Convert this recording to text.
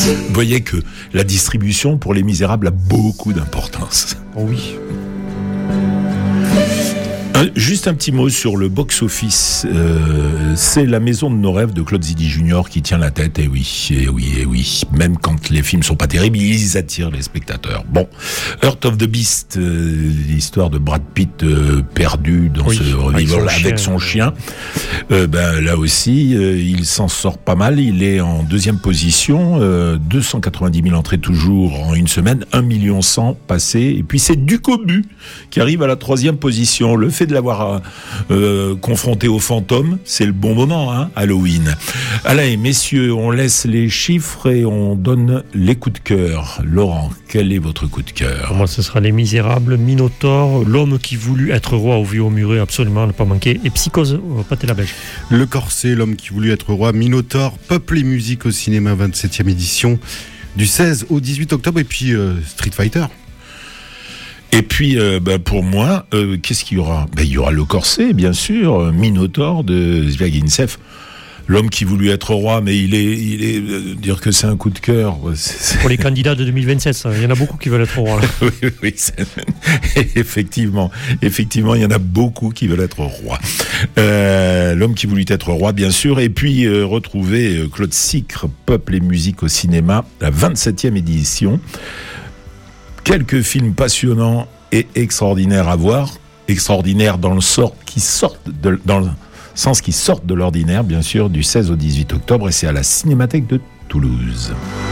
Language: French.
Vous voyez que la distribution pour Les Misérables a beaucoup d'importance. Oh oui. Juste un petit mot sur le box-office. C'est la maison de nos rêves de Claude Zidi Junior qui tient la tête. Et oui. Même quand les films sont pas terribles, ils attirent les spectateurs. Bon, Heart of the Beast, l'histoire de Brad Pitt perdu dans ce revival avec son chien. Là aussi, il s'en sort pas mal. Il est en deuxième position, 290 000 entrées toujours en une semaine, 1,1 million passés. Et puis c'est Ducobu qui arrive à la troisième position. Le fait de l'avoir confronté au fantôme, c'est le bon moment, hein, Halloween. Allez, messieurs, on laisse les chiffres et on donne les coups de cœur. Laurent, quel est votre coup de cœur ? Pour moi, ce sera Les Misérables, Minotaure, L'homme qui voulut être roi au vieux au muret, absolument, ne pas manquer, et Psychose au Pâté la Belge. Le Corset, L'homme qui voulut être roi, Minotaure, Peuple et musique au cinéma, 27e édition, du 16 au 18 octobre, et puis Street Fighter. Et puis, pour moi, qu'est-ce qu'il y aura ? Il y aura Le Corset, bien sûr, Minotaure de Zviagintsev. L'homme qui voulut être roi, mais il est dire que c'est un coup de cœur. Pour les candidats de 2027, ça. Il y en a beaucoup qui veulent être roi. Oui, effectivement, il y en a beaucoup qui veulent être roi. L'homme qui voulut être roi, bien sûr, et puis retrouver Claude Sicre, Peuple et musique au cinéma, la 27e édition. Quelques films passionnants et extraordinaires à voir, extraordinaires dans le sens qui sortent de l'ordinaire, bien sûr, du 16 au 18 octobre, et c'est à la Cinémathèque de Toulouse.